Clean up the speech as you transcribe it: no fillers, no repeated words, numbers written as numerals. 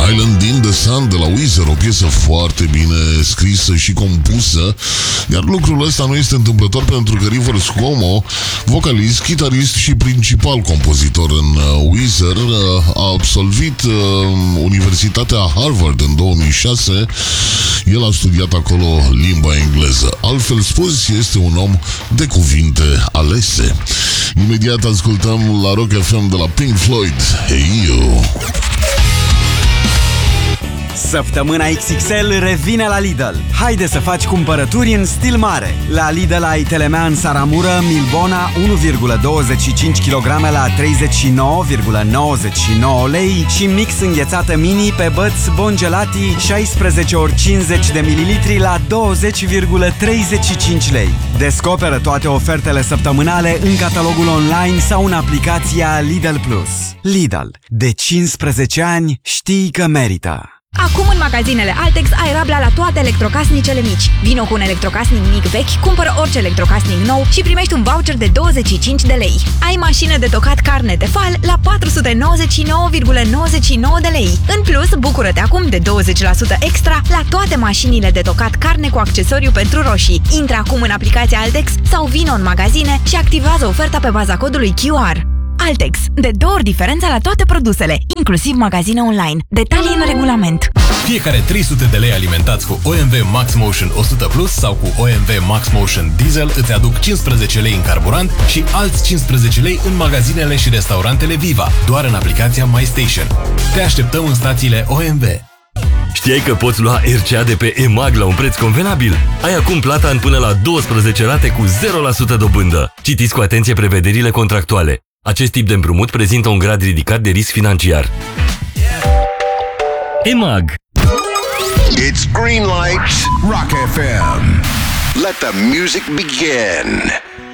Island in the Sun de la Weezer, o piesă foarte bine scrisă și compusă, iar lucrul ăsta nu este întâmplător pentru că Rivers Cuomo, vocalist, chitarist și principal compozitor în Weezer, a absolvit Universitatea Harvard în 2006. El a studiat acolo limba engleză. Altfel spus, este un om de cuvinte alese. Imediat ascultăm la Rock FM de la Pink Floyd, Hey You. Săptămâna XXL revine la Lidl. Haide să faci cumpărături în stil mare. La Lidl ai Telemean Saramură Milbona 1,25 kg la 39,99 lei și mix înghețată mini pe băț Bon Gelati 16 ori 50 de ml la 20,35 lei. Descoperă toate ofertele săptămânale în catalogul online sau în aplicația Lidl Plus. Lidl. De 15 ani știi că merită. Acum în magazinele Altex ai rabla la toate electrocasnicele mici. Vino cu un electrocasnic mic vechi, cumpără orice electrocasnic nou și primești un voucher de 25 de lei. Ai mașină de tocat carne Tefal la 499,99 de lei. În plus, bucură-te acum de 20% extra la toate mașinile de tocat carne cu accesoriu pentru roșii. Intră acum în aplicația Altex sau vino în magazine și activează oferta pe baza codului QR. Altex. De 2 ori diferența la toate produsele, inclusiv magazine online. Detalii în regulament. Fiecare 300 de lei alimentați cu OMV Max Motion 100 Plus sau cu OMV Max Motion Diesel îți aduc 15 lei în carburant și alți 15 lei în magazinele și restaurantele Viva, doar în aplicația MyStation. Te așteptăm în stațiile OMV. Știai că poți lua RCA de pe EMAG la un preț convenabil? Ai acum plata în până la 12 rate cu 0% dobândă. Citiți cu atenție prevederile contractuale. Acest tip de împrumut prezintă un grad ridicat de risc financiar. EMAG. It's green light. Rock FM. Let the music begin.